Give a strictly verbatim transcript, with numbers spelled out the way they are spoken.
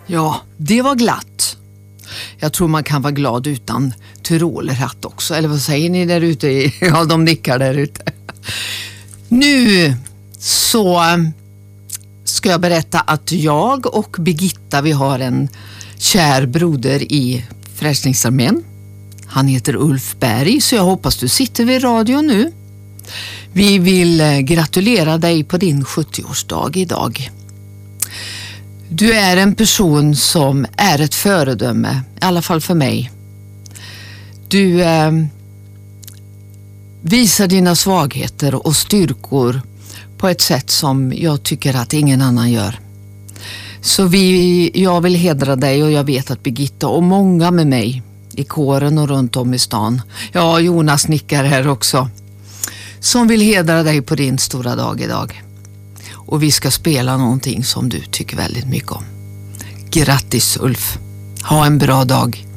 Ja, det var glatt. Jag tror man kan vara glad utan tyrolerhatt också. Eller vad säger ni där ute? Ja, de nickar där ute. Nu så ska jag berätta att jag och Birgitta, vi har en kär broder i Frälsningsarmén. Han heter Ulf Berg, så jag hoppas du sitter vid radio nu. Vi vill gratulera dig på din sjuttioårsdag idag. Du är en person som är ett föredöme, i alla fall för mig. Du eh, visar dina svagheter och styrkor på ett sätt som jag tycker att ingen annan gör. Så vi, jag vill hedra dig, och jag vet att Birgitta och många med mig i kåren och runt om i stan, ja, Jonas nickar här också, som vill hedra dig på din stora dag idag. Och vi ska spela någonting som du tycker väldigt mycket om. Grattis Ulf. Ha en bra dag.